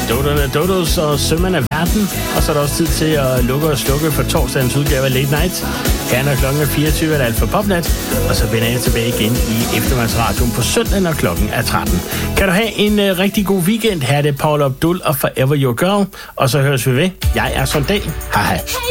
Dodos og Sømmerne af Verden. Og så er der også tid til at lukke og slukke for torsdagens udgave af Late Night. Her når klokken er 24 er det alt for Popnat. Og så vender jeg tilbage igen i eftermiddagsradioen på søndag, når klokken er 13. Kan du have en rigtig god weekend. Her er det Paula Abdul og Forever Your Girl. Og så høres vi ved. Jeg er Sondal. Hej hej.